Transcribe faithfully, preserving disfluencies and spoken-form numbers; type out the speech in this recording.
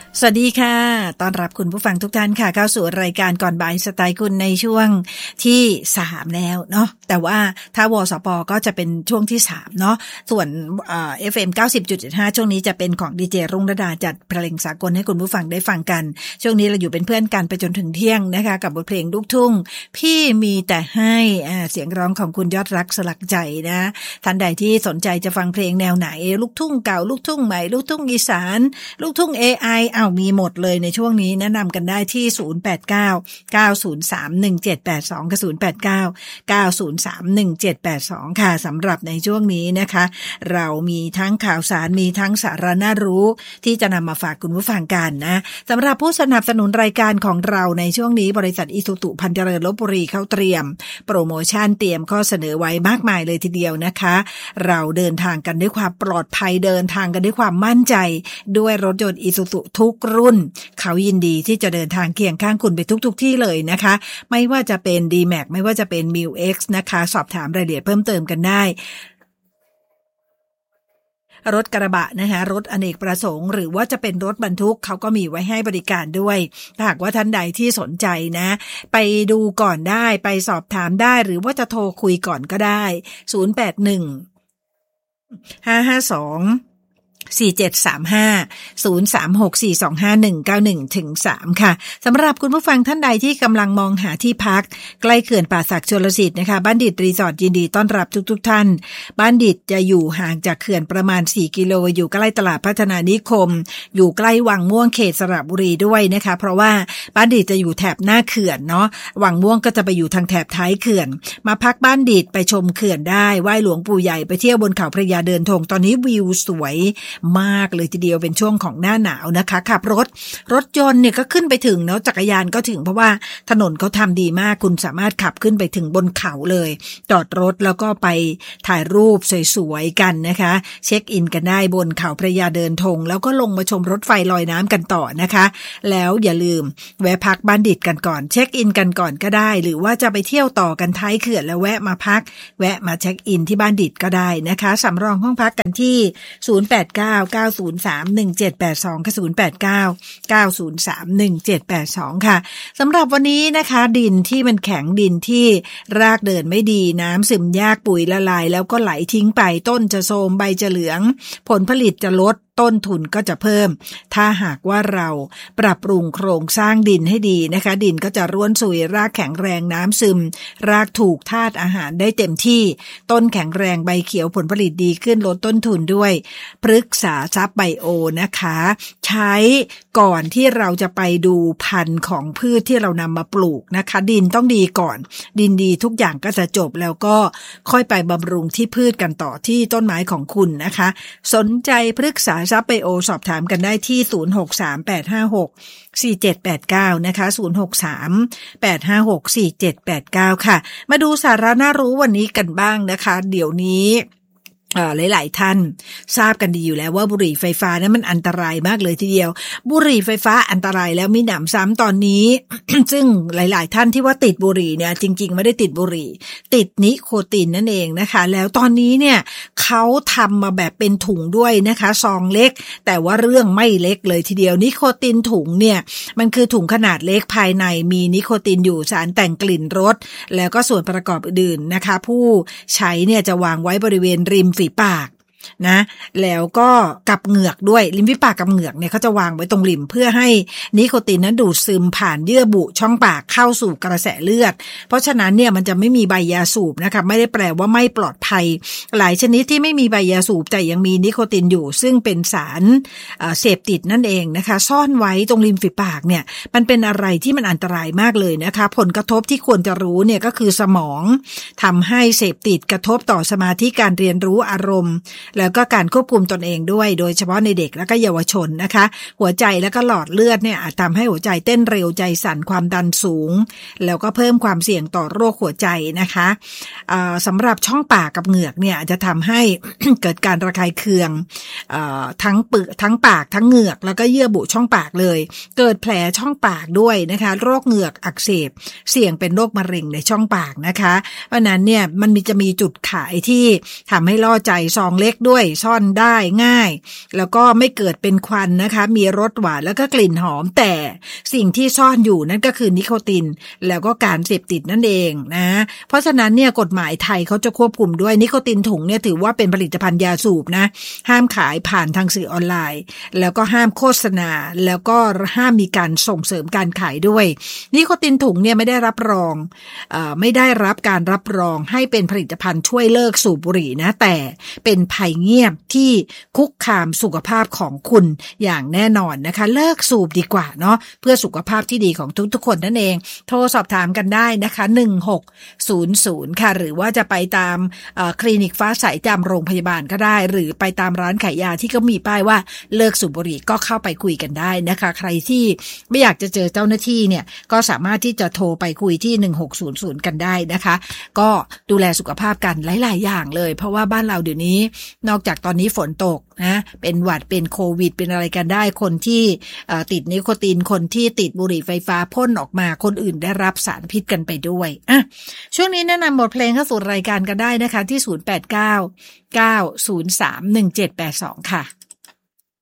สวัสดีค่ะต้อนรับคุณผู้ฟังทุกท่านค่ะเข้าสู่รายการก่อนบ่ายสไตล์คุณในช่วงที่สามแล้วเนาะแต่ว่าถ้าวสปก็จะเป็นช่วงที่สามเนาะส่วนเอ่อ เอฟ เอ็ม เก้าสิบจุดเจ็ดห้า ช่วงนี้จะเป็นของดีเจรุ่งระดาจัดเพลงสากลให้คุณผู้ฟังได้ฟังกันช่วงนี้เราอยู่เป็นเพื่อนกันไปจนถึงเที่ยงนะคะกับบทเพลงลูกทุ่งพี่มีแต่ให้อ่าเสียงร้องของคุณยอดรักสลักใจนะท่านใดที่สนใจจะฟังเพลงแนวไหนลูกทุ่งเก่าลูกทุ่งใหม่ลูกทุ่งอีสานลูกทุ่ง เอ ไอ อ้าวมีหมดเลยในช่วงนี้แนะนำกันได้ที่ศูนย์ แปด เก้า เก้า ศูนย์ สาม หนึ่ง เจ็ด แปด สองกับศูนย์ แปด เก้า เก้า ศูนย์ สาม หนึ่ง เจ็ด แปด สองค่ะสำหรับในช่วงนี้นะคะเรามีทั้งข่าวสารมีทั้งสาระน่ารู้ที่จะนำมาฝากคุณผู้ฟังกันนะสำหรับผู้สนับสนุนรายการของเราในช่วงนี้บริษัทอิซูซุพันเจริญลพบุรีเขาเตรียมโปรโมชั่นเตรียมข้อเสนอไว้มากมายเลยทีเดียวนะคะเราเดินทางกันด้วยความปลอดภัยเดินทางกันด้วยความมั่นใจด้วยรถยนต์อิซูซุทุกรุ่นเขายินดีที่จะเดินทางเคียงข้างคุณไปทุกๆ ที่เลยนะคะไม่ว่าจะเป็น ดี แม็กซ์ ไม่ว่าจะเป็น มิว เอ็กซ์ นะคะสอบถามรายละเอียดเพิ่มเติมกันได้รถกระบะนะคะรถอเนกประสงค์หรือว่าจะเป็นรถบรรทุกเขาก็มีไว้ให้บริการด้วยถ้าหากว่าท่านใดที่สนใจนะไปดูก่อนได้ไปสอบถามได้หรือว่าจะโทรคุยก่อนก็ได้ศูนย์ แปด หนึ่ง ห้า ห้า สองสี่ เจ็ด สาม ห้า ศูนย์ สาม หก สี่ สอง ห้า หนึ่ง เก้า หนึ่ง ถึง สาม ค่ะสำหรับคุณผู้ฟังท่านใดที่กำลังมองหาที่พักใกล้เขื่อนป่าสักชลสิทธิ์นะคะบ้านดิตรีสอร์ทยินดีต้อนรับทุกๆ ท่านบ้านดิตจะอยู่ห่างจากเขื่อนประมาณสี่กิโลอยู่ใกล้ตลาดพัฒนานิคมอยู่ใกล้วังม่วงเขตสระบุรีด้วยนะคะเพราะว่าบ้านดิตจะอยู่แถบหน้าเขื่อนเนาะวังม่วงก็จะไปอยู่ทางแถบท้ายเขื่อนมาพักบ้านดิตไปชมเขื่อนได้ไหว้หลวงปู่ใหญ่ไปเที่ยวบนเขาพระยาเดินธงตอนนี้วิวสวยมากเลยทีเดียวเป็นช่วงของหน้าหนาวนะคะขับรถรถยนต์เนี่ยก็ขึ้นไปถึงเนาะจักรยานก็ถึงเพราะว่าถนนเขาทำดีมากคุณสามารถขับขึ้นไปถึงบนเขาเลยจอดรถแล้วก็ไปถ่ายรูปสวยๆกันนะคะเช็คอินกันได้บนเขาพระยาเดินธงแล้วก็ลงมาชมรถไฟลอยน้ำกันต่อนะคะแล้วอย่าลืมแวะพักบ้านดิตกันก่อนเช็คอินกันก่อนก็ได้หรือว่าจะไปเที่ยวต่อกันท้ายเขื่อนแล้วแวะมาพักแวะมาเช็คอินที่บ้านดิตก็ได้นะคะสำรองห้องพักกันที่ศูนย์ แปด เก้า เก้า ศูนย์ สาม หนึ่ง เจ็ด แปด สองกับศูนย์ แปด เก้า เก้า ศูนย์ สาม หนึ่ง เจ็ด แปด สองค่ะสำหรับวันนี้นะคะดินที่มันแข็งดินที่รากเดินไม่ดีน้ำซึมยากปุ๋ยละลายแล้วก็ไหลทิ้งไปต้นจะโทรมใบจะเหลืองผลผลิตจะลดต้นทุนก็จะเพิ่มถ้าหากว่าเราปรับปรุงโครงสร้างดินให้ดีนะคะดินก็จะร่วนสุยรากแข็งแรงน้ำซึมรากถูกธาตุอาหารได้เต็มที่ต้นแข็งแรงใบเขียวผลผลิตดีขึ้นลดต้นทุนด้วยปรึกษาทรัพย์ไบโอนะคะใช้ก่อนที่เราจะไปดูพันธุ์ของพืชที่เรานำมาปลูกนะคะดินต้องดีก่อนดินดีทุกอย่างก็จะจบแล้วก็ค่อยไปบำรุงที่พืชกันต่อที่ต้นไม้ของคุณนะคะสนใจปรึกษาทรัพย์ไบโอสอบถามกันได้ที่ศูนย์ หก สาม แปด ห้า หก สี่ เจ็ด แปด เก้านะคะศูนย์ หก สาม แปด ห้า หก สี่ เจ็ด แปด เก้าค่ะมาดูสาระน่ารู้วันนี้กันบ้างนะคะเดี๋ยวนี้เอ่อหลายๆท่านทราบกันดีอยู่แล้วว่าบุหรี่ไฟฟ้านั้นมันอันตรายมากเลยทีเดียวบุหรี่ไฟฟ้าอันตรายแล้วมีหนำซ้ำตอนนี้ ซึ่งหลายๆท่านที่ว่าติดบุหรี่เนี่ยจริงๆไม่ได้ติดบุหรี่ติดนิโคตินนั่นเองนะคะแล้วตอนนี้เนี่ยเขาทำมาแบบเป็นถุงด้วยนะคะซองเล็กแต่ว่าเรื่องไม่เล็กเลยทีเดียวนิโคตินถุงเนี่ยมันคือถุงขนาดเล็กภายในมีนิโคตินอยู่สารแต่งกลิ่นรสแล้วก็ส่วนประกอบอื่นๆนะคะผู้ใช้เนี่ยจะวางไว้บริเวณริมฝีปากนะแล้วก็กับเหงือกด้วยริมฝีปากกับเหงือกเนี่ยเขาจะวางไว้ตรงริมเพื่อให้นิโคตินนั้นดูดซึมผ่านเยื่อบุช่องปากเข้าสู่กระแสเลือดเพราะฉะนั้นเนี่ยมันจะไม่มีใบยาสูบนะคะไม่ได้แปลว่าไม่ปลอดภัยหลายชนิดที่ไม่มีใบยาสูบแต่ยังมีนิโคตินอยู่ซึ่งเป็นสารเอ่อเสพติดนั่นเองนะคะซ่อนไว้ตรงริมฝีปากเนี่ยมันเป็นอะไรที่มันอันตรายมากเลยนะคะผลกระทบที่ควรจะรู้เนี่ยก็คือสมองทำให้เสพติดกระทบต่อสมาธิการเรียนรู้อารมณ์แล้วก็การควบคุมตนเองด้วยโดยเฉพาะในเด็กและก็เยาวชนนะคะหัวใจแล้วก็หลอดเลือดเนี่ยอาจทำให้หัวใจเต้นเร็วใจสั่นความดันสูงแล้วก็เพิ่มความเสี่ยงต่อโรคหัวใจนะคะสำหรับช่องปากกับเหงือกเนี่ยจะทำให้ เกิดการระคายเคืองทั้งปากทั้งปากทั้งเหงือกแล้วก็เยื่อบุช่องปากเลยเกิดแผลช่องปากด้วยนะคะโรคเหงือกอักเสบเสี่ยงเป็นโรคมะเร็งในช่องปากนะคะเพราะนั้นเนี่ยมันมีจะมีจุดขายที่ทำให้ล่อใจซองเล็กด้วยซ่อนได้ง่ายแล้วก็ไม่เกิดเป็นควันนะคะมีรสหวานแล้วก็กลิ่นหอมแต่สิ่งที่ซ่อนอยู่นั่นก็คือนิโคตินแล้วก็การเสพติดนั่นเองนะเพราะฉะนั้นเนี่ยกฎหมายไทยเขาจะควบคุมด้วยนิโคตินถุงเนี่ยถือว่าเป็นผลิตภัณฑ์ยาสูบนะห้ามขายผ่านทางสื่อออนไลน์แล้วก็ห้ามโฆษณาแล้วก็ห้ามมีการส่งเสริมการขายด้วยนิโคตินถุงเนี่ยไม่ได้รับรองเอ่อไม่ได้รับการรับรองให้เป็นผลิตภัณฑ์ช่วยเลิกสูบบุหรี่นะแต่เป็นภัยเงียบที่คุกคามสุขภาพของคุณอย่างแน่นอนนะคะเลิกสูบดีกว่าเนาะเพื่อสุขภาพที่ดีของทุกๆคนนั่นเองโทรสอบถามกันได้นะคะหนึ่งหกศูนย์ศูนย์ค่ะหรือว่าจะไปตามคลินิกฟ้าใสตามโรงพยาบาลก็ได้หรือไปตามร้านขายยาที่ก็มีป้ายว่าเลิกสูบบุหรี่ก็เข้าไปคุยกันได้นะคะใครที่ไม่อยากจะเจอเจ้าหน้าที่เนี่ยก็สามารถที่จะโทรไปคุยที่หนึ่งหกศูนย์ศูนย์กันได้นะคะก็ดูแลสุขภาพกันหลายๆอย่างเลยเพราะว่าบ้านเราเดี๋ยวนี้นอกจากตอนนี้ฝนตกนะเป็นหวัดเป็นโควิดเป็นอะไรกันได้คนที่ติดนิโคตินคนที่ติดบุหรี่ไฟฟ้าพ่นออกมาคนอื่นได้รับสารพิษกันไปด้วยอ่ะช่วงนี้แนะนำบทเพลงเข้าสู่รายการกันได้นะคะที่ศูนย์ แปด เก้า เก้า ศูนย์ สาม หนึ่ง เจ็ด แปด สองค่ะ